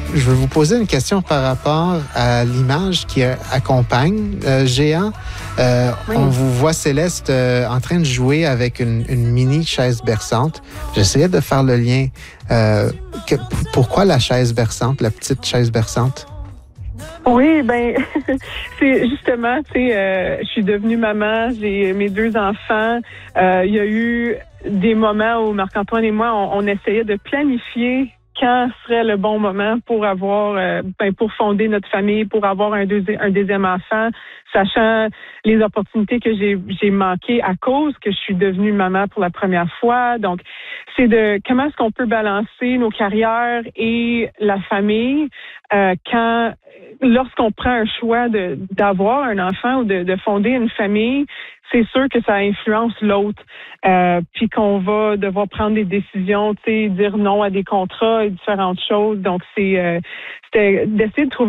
Je veux vous poser une question par rapport à l'image qui accompagne Géant. Oui. On vous voit, Céleste, en train de jouer avec une mini chaise berçante. J'essayais de faire le lien. Pourquoi la chaise berçante, la petite chaise berçante? Oui, ben c'est justement, tu sais, je suis devenue maman, j'ai mes 2 enfants. Il y a eu des moments où Marc-Antoine et moi, on essayait de planifier quand serait le bon moment pour avoir, pour fonder notre famille, pour avoir un deuxième enfant, sachant les opportunités que j'ai manquées à cause que je suis devenue maman pour la première fois. Donc, c'est de comment est-ce qu'on peut balancer nos carrières et la famille lorsqu'on prend un choix d'avoir un enfant ou de fonder une famille. C'est sûr que ça influence l'autre, puis qu'on va devoir prendre des décisions, tu sais, dire non à des contrats et différentes choses. Donc, c'était d'essayer de trouver